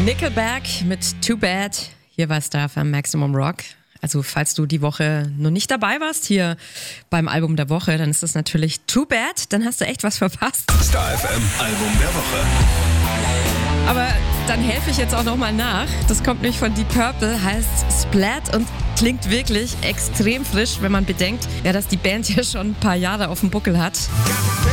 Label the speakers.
Speaker 1: Nickelback mit Too Bad. Hier war Star FM Maximum Rock. Also falls du die Woche noch nicht dabei warst hier beim Album der Woche, dann ist das natürlich Too Bad. Dann hast du echt was verpasst.
Speaker 2: Star FM Album der Woche.
Speaker 1: Aber dann helfe ich jetzt auch nochmal nach. Das kommt nämlich von Deep Purple, heißt Splat und klingt wirklich extrem frisch, wenn man bedenkt, ja, dass die Band ja schon ein paar Jahre auf dem Buckel hat.